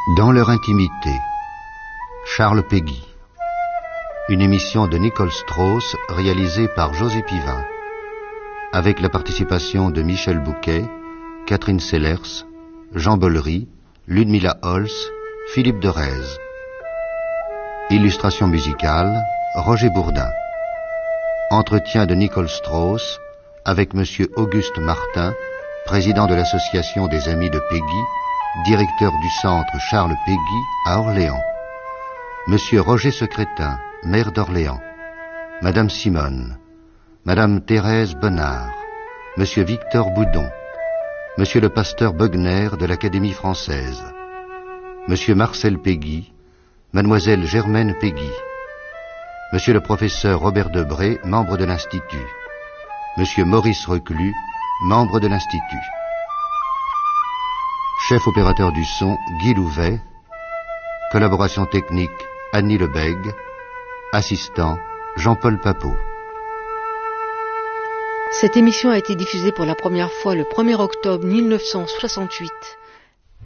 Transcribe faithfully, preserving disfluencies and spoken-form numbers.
Dans leur intimité, Charles Péguy. Une émission de Nicole Strauss réalisée par José Pivin, avec la participation de Michel Bouquet, Catherine Sellers, Jean Bollery, Ludmilla Holz, Philippe Derez. Illustration musicale, Roger Bourdin. Entretien de Nicole Strauss avec Monsieur Auguste Martin, président de l'Association des Amis de Péguy, directeur du centre Charles Péguy à Orléans. Monsieur Roger Secrétin, maire d'Orléans. Madame Simone. Madame Thérèse Bonnard. Monsieur Victor Boudon. Monsieur le pasteur Bogner de l'Académie française. Monsieur Marcel Péguy. Mademoiselle Germaine Péguy. Monsieur le professeur Robert Debré, membre de l'Institut. Monsieur Maurice Reclus, membre de l'Institut. Chef opérateur du son, Guy Louvet. Collaboration technique, Annie Lebègue. Assistant, Jean-Paul Papot. Cette émission a été diffusée pour la première fois le premier octobre mille neuf cent soixante-huit